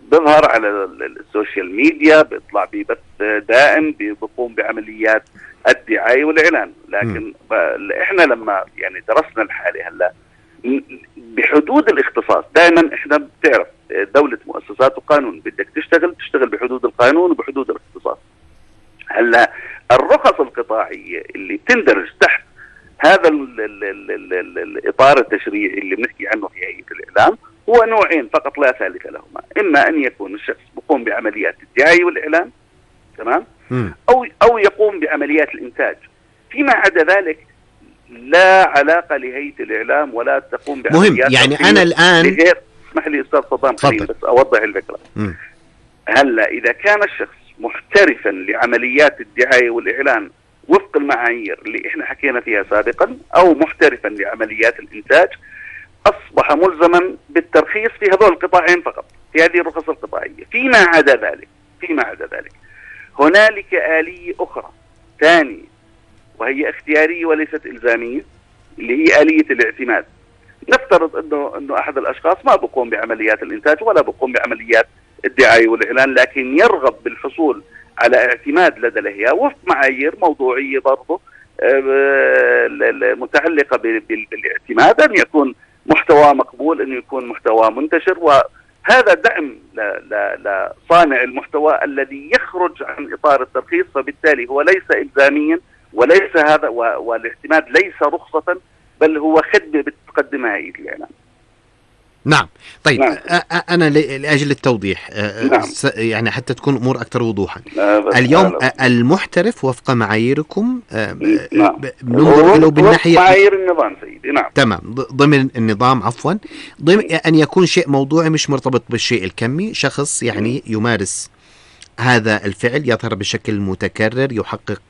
بيظهر على السوشيال ميديا، بيطلع ببث دائم، بيقوم بعمليات الدعاية والإعلان. لكن إحنا لما يعني درسنا الحالة هلا بحدود الاختصاص، دائما إحنا بتعرف دولة مؤسسات وقانون، بدك تشتغل بحدود القانون وبحدود الاختصاص. هلا الرخص القطاعية اللي بتندرج تحت هذا الإطار التشريعي اللي بنحكي عنه في هيئة الإعلام هو نوعين فقط لا ثالث لهما. إما أن يكون الشخص يقوم بعمليات الدعاية والإعلان، تمام، أو يقوم بعمليات الإنتاج. فيما عدا ذلك لا علاقة لهيئة الإعلام ولا تقوم بعمليات. مهم، يعني أنا الآن اسمح لي أستاذ صدام خليل بس أوضح الفكرة. هلا إذا كان الشخص محترفا لعمليات الدعاية والإعلان وفق المعايير اللي احنا حكينا فيها سابقا، او محترفا لعمليات الانتاج، اصبح ملزما بالترخيص في هذول القطاعين فقط، في هذه الرخص القطاعية. فيما عدا ذلك هنالك آلية اخرى ثانية وهي اختيارية وليست الزامية، اللي هي آلية الاعتماد. نفترض انه احد الاشخاص ما بقوم بعمليات الانتاج ولا بقوم بعمليات الدعاية والاعلان، لكن يرغب بالحصول على اعتماد لدى الأهياء وفق معايير موضوعية برضه متعلقة بالاعتماد، أن يكون محتوى مقبول، أن يكون محتوى منتشر. وهذا دعم لصانع المحتوى الذي يخرج عن إطار الترخيص، فبالتالي هو ليس إلزاميا وليس هذا، والاعتماد ليس رخصة، بل هو خدمة بتقدمها هيئة الإعلام. نعم. طيب نعم. أنا لأجل التوضيح نعم. يعني حتى تكون أمور أكثر وضوحا. اليوم المحترف وفق معاييركم ننظر بالناحية معايير النظام سيدي. نعم. تمام. ضمن النظام، عفوا، ضمن أن يكون شيء موضوعي مش مرتبط بالشيء الكمي. شخص يعني يمارس هذا الفعل، يظهر بشكل متكرر، يحقق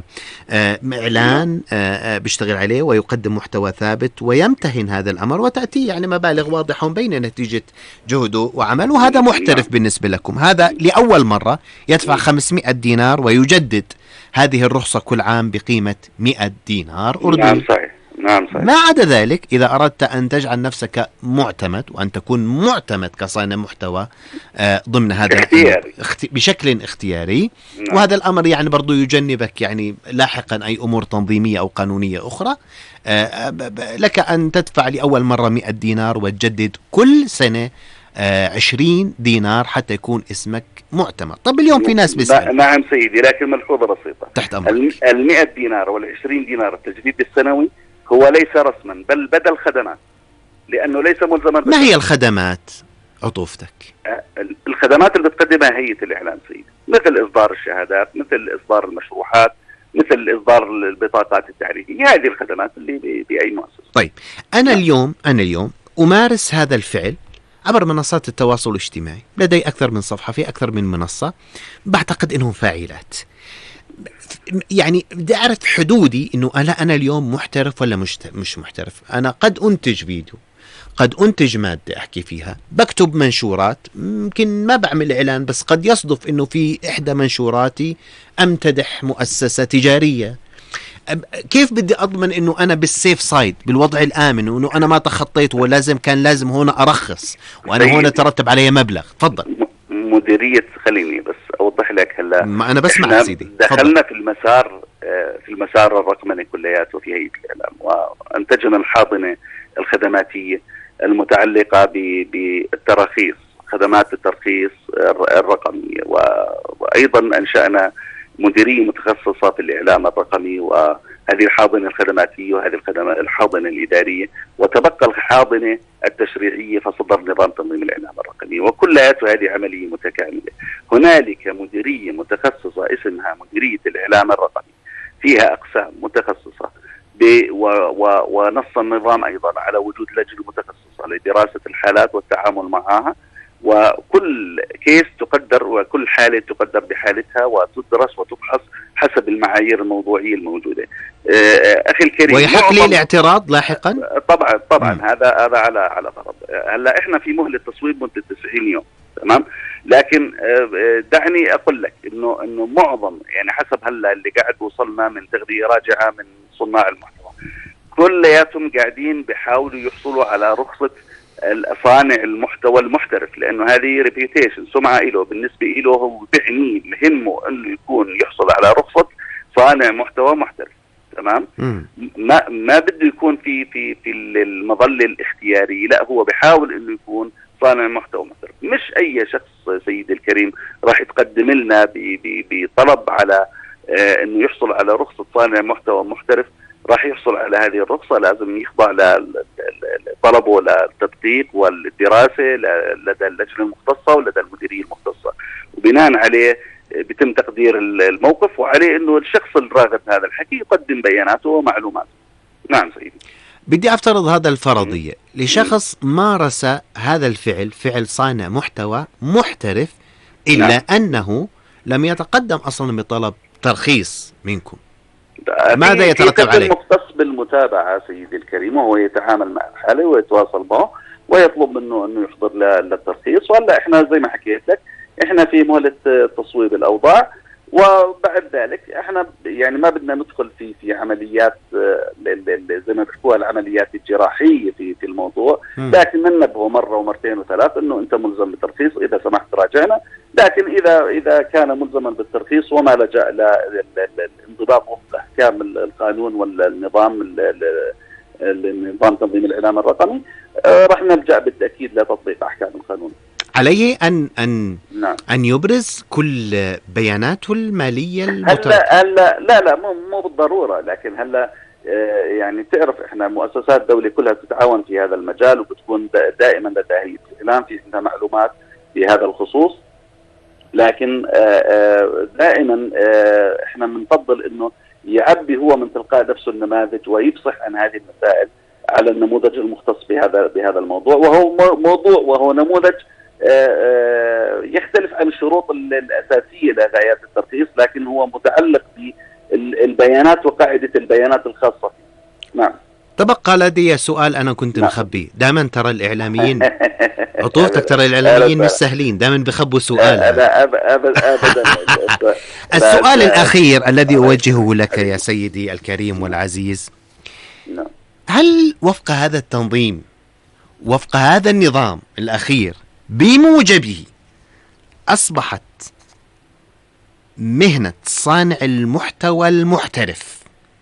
إعلان، بيشتغل عليه ويقدم محتوى ثابت ويمتهن هذا الأمر، وتأتي يعني مبالغ واضحة بين نتيجة جهده وعمله. هذا محترف بالنسبة لكم. هذا لأول مرة يدفع 500 دينار ويجدد هذه الرخصة كل عام بقيمة 100 دينار أردني. نعم صحيح. نعم صحيح. ما عدا ذلك، إذا أردت أن تجعل نفسك معتمد وأن تكون معتمد كصانع محتوى ضمن هذا بشكل اختياري. نعم. وهذا الأمر يعني برضو يجنبك يعني لاحقا أي أمور تنظيمية أو قانونية أخرى. لك أن تدفع لأول مرة 100 دينار وتجدد كل سنة 20 دينار حتى يكون اسمك معتمد. طب اليوم في ناس بيسأل. نعم سيدي، لكن ملحوظة بسيطة تحت أمرك. 100 دينار وال20 دينار التجديد السنوي هو ليس رسما، بل بدل خدمات، لأنه ليس ملزما. ما هي الخدمات عطوفتك؟ الخدمات اللي بتقدمها هيئة الإعلام سيدي، مثل إصدار الشهادات، مثل إصدار المشروحات، مثل إصدار البطاقات التعريفية. هذه الخدمات اللي بأي مؤسسة. طيب أنا اليوم أمارس هذا الفعل عبر منصات التواصل الاجتماعي، لدي أكثر من صفحة في أكثر من منصة، بعتقد إنهم فاعلات. يعني بدي أعرف حدودي، إنه أنا اليوم محترف ولا مش محترف. أنا قد أنتج فيديو، قد أنتج مادة أحكي فيها، بكتب منشورات، ممكن ما بعمل إعلان، بس قد يصدف إنه في إحدى منشوراتي أمتدح مؤسسة تجارية. كيف بدي أضمن إنه أنا بالسيف سايد، بالوضع الآمن، وإنه أنا ما تخطيت كان لازم هنا أرخص، وأنا هنا ترتب علي مبلغ؟ تفضل. مديرية، خليني بس أوضح لك. هلا ما أنا بسمع سيدي. دخلنا في المسار الرقمني كلياته في هيئة الإعلام، وأنتجنا الحاضنة الخدماتية المتعلقة بالتراخيص، خدمات الترخيص الرقمي، وأيضا أنشأنا مديرية متخصصة في الإعلام الرقمي، وهذه الحاضنة الخدماتية وهذه الحاضنة الإدارية، وتبقى الحاضنة التشريعية فصدر نظام تنظيم الإعلام الرقمي، وكلياته هذه عملية متكاملة. هنالك مديرية متخصصة اسمها مديرية الإعلام الرقمي، فيها أقسام متخصصة، ونص النظام أيضا على وجود لجنة متخصصة لدراسة الحالات والتعامل معها، وكل كيس تقدر وكل حالة تقدر بحالتها وتدرس وتبحث حسب المعايير الموضوعية الموجودة. أخي الكريم، ويحق لي الاعتراض لاحقا؟ طبعا هذا على فرض. هلا احنا في مهلة تصويب مدة 90 يوم، تمام، لكن دعني أقول لك إنه معظم، يعني حسب هلا اللي قاعد وصلنا من تغذية راجعة من صناع المحتوى، كلياتهم قاعدين بيحاولوا يحصلوا على رخصة صانع المحتوى المحترف، لانه هذه ريبيوتيشن، سمعه له، بالنسبه له هو بعنيه مهمه انه يكون يحصل على رخصه صانع محتوى محترف. تمام. ما بده يكون في المظله الاختياريه، لا هو بحاول انه يكون صانع محتوى محترف. مش اي شخص سيدي الكريم راح يتقدم لنا بطلب على انه يحصل على رخصه صانع محتوى محترف، راح يحصل على هذه الرخصه لازم يخضع لطلبه للتدقيق والدراسه لدى اللجنه المختصه ولدى المديريه المختصه، وبناء عليه بيتم تقدير الموقف، وعليه انه الشخص الراغب هذا الحكي يقدم بياناته ومعلوماته. نعم سيدي. بدي أفترض هذا الفرضية لشخص مارس هذا الفعل، فعل صانع محتوى محترف، إلا نعم. أنه لم يتقدم أصلا بطلب ترخيص منكم، ماذا يترتب عليه؟ مختص بالمتابعة سيدي الكريم، وهو يتعامل مع الحالة ويتواصل معه ويطلب منه أنه يحضر للترخيص. وهلا إحنا زي ما حكيت لك إحنا في مهلة تصويب الأوضاع، وبعد ذلك احنا يعني ما بدنا ندخل في عمليات زي ما بيحكوها العمليات الجراحيه في الموضوع، لكن ننبهه مره ومرتين وثلاث انه انت ملزم بالترخيص، اذا سمحت راجعنا. لكن اذا كان ملزما بالترخيص وما لجأ للانضباط وفق احكام القانون والنظام النظام تنظيم الاعلام الرقمي، راح نلجأ بالتاكيد لتطبيق احكام القانون. عليه نعم. أن يبرز كل بياناته المالية لا مو بالضرورة، لكن هلا يعني تعرف احنا مؤسسات الدولة كلها تتعاون في هذا المجال، وبتكون دائما لدى هيئة الإعلام في عندها معلومات في هذا الخصوص. لكن دائما احنا بنفضل انه يعبي هو من تلقاء نفسه النماذج ويفصح عن هذه المسائل على النموذج المختص بهذا الموضوع، وهو نموذج يختلف عن الشروط الأساسية لغايات الترخيص، لكن هو متعلق بالبيانات وقاعدة البيانات الخاصة فيه. نعم. تبقى لدي سؤال أنا كنت مخبيه. دائما ترى الإعلاميين عطوتك، ترى الإعلاميين مش سهلين، دائما بيخبوا سؤال. أبدا. السؤال الأخير الذي أوجهه لك يا سيدي الكريم والعزيز، هل وفق هذا التنظيم، وفق هذا النظام الأخير بموجبه، أصبحت مهنة صانع المحتوى المحترف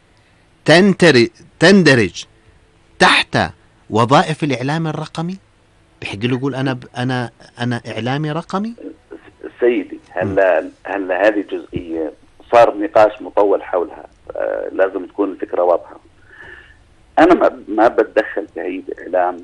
تندرج تحت وظائف الإعلام الرقمي؟ بحق له يقول أنا إعلامي رقمي؟ سيدي، هلا هذه جزئية صار نقاش مطول حولها، لازم تكون الفكرة واضحة. أنا ما بتدخل في هيئة الإعلام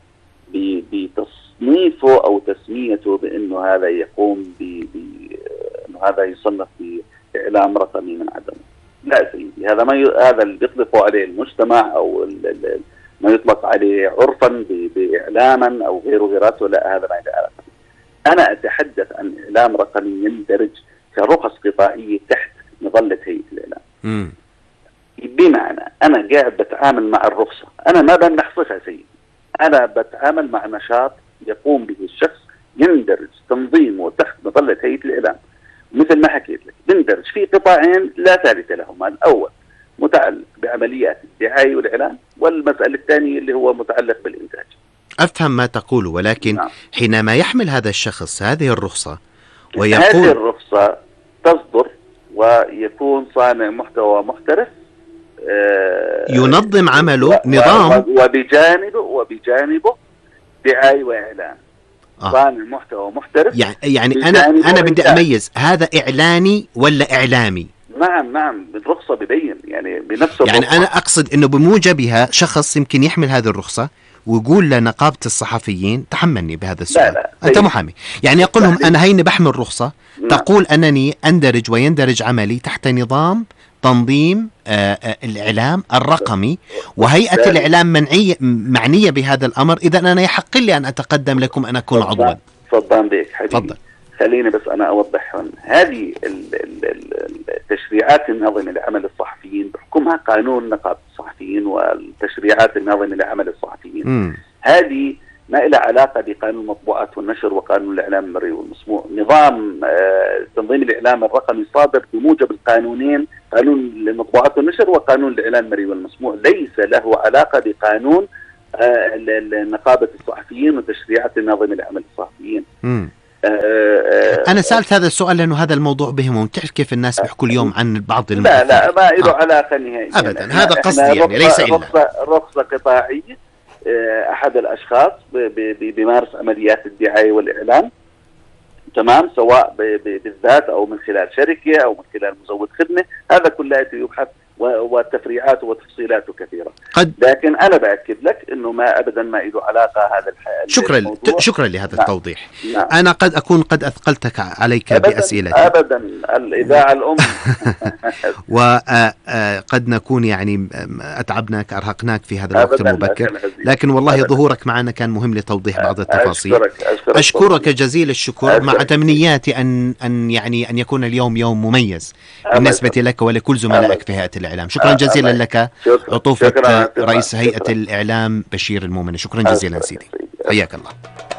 بتصنيفه أو تسميته بأنه هذا يقوم إنه هذا يصنف بإعلام رقمي من عدمه. لا سيدي، هذا اللي بيطلقوا عليه المجتمع أو ما يطلق عليه عرفا بإعلاما أو غيره. لا، هذا ما له علاقة. أنا أتحدث عن إعلام رقمي يندرج كرخص قطاعية تحت مظلة هيئة الإعلام. بمعنى أنا قاعد بتعامل مع الرخصة، أنا ما بنحصفها سيدي، أنا بتعامل مع نشاط يقوم به الشخص يندرج تنظيمه تحت مظلة هيئة الإعلام. مثل ما حكيت لك بندرج في قطاعين لا ثالث لهما. الأول متعلق بعمليات الدعاية والإعلان، والمسألة الثانية اللي هو متعلق بالإنتاج. أفهم ما تقول، ولكن نعم. حينما يحمل هذا الشخص هذه الرخصة ويقول هذه الرخصة تصدر ويكون صانع محتوى محترف، ينظم عمله نظام، وبجانبه دعاية وإعلان. صانع محتوى محترف، يعني أنا بدي أميز هذا إعلاني ولا إعلامي. نعم بالرخصة ببين يعني بنفس يعني أنا أقصد أنه بموجبها شخص يمكن يحمل هذه الرخصة ويقول لنقابة الصحفيين تحملني بهذا السؤال. لا. أنت محامي، يعني يقول لهم أنا هيني بحمل رخصة تقول أنني أندرج ويندرج عملي تحت نظام تنظيم الإعلام الرقمي، وهيئة الإعلام معنية بهذا الأمر، إذا أنا يحق لي أن أتقدم لكم أن أكون عضوا. تفضل بك حبيبي. تفضل. خليني بس أنا أوضح هون. هذه التشريعات الناظمة لعمل الصحفيين بحكمها قانون نقابة الصحفيين والتشريعات الناظمة لعمل الصحفيين. هذه ما لها علاقة بقانون المطبوعات والنشر وقانون الإعلام المرئي والمسموع. نظام تنظيم الإعلام الرقمي صادر بموجب القانونين، قانون المطبوعات والنشر وقانون الإعلام المرئي والمسموع، ليس له علاقة بقانون نقابة الصحفيين وتشريعات النظام لعمل الصحفيين. أنا سألت هذا السؤال لأنه هذا الموضوع بهم، تعرف كيف الناس بيحكوا اليوم عن بعض لا ما له علاقة نهائيا أبدا. هذا قصدي يعني ليس إلا رخصة قطاعية. أحد الأشخاص بيمارس عمليات الدعاية والإعلان، تمام، سواء بالذات أو من خلال شركة أو من خلال مزود خدمة، هذا كله يبحث والتفريعات وتفصيلاته كثيرة. لكن أنا بأكد لك أنه ما أبدا ما له علاقة هذا شكرا لهذا التوضيح. نعم. أنا قد أكون قد أثقلتك عليك بأسئلتي. أبدا الإذاعة الأم. وقد نكون يعني أتعبناك أرهقناك في هذا الوقت المبكر، لكن والله ظهورك معنا كان مهم لتوضيح بعض التفاصيل. أشكرك جزيل الشكر، مع تمنياتي أن يكون اليوم يوم مميز بالنسبة لك ولكل زملائك في هيئة الإعلام. شكرا جزيلا لك عطوفة رئيس هيئة الإعلام بشير المؤمن. شكرا جزيلا سيدي، حياك الله.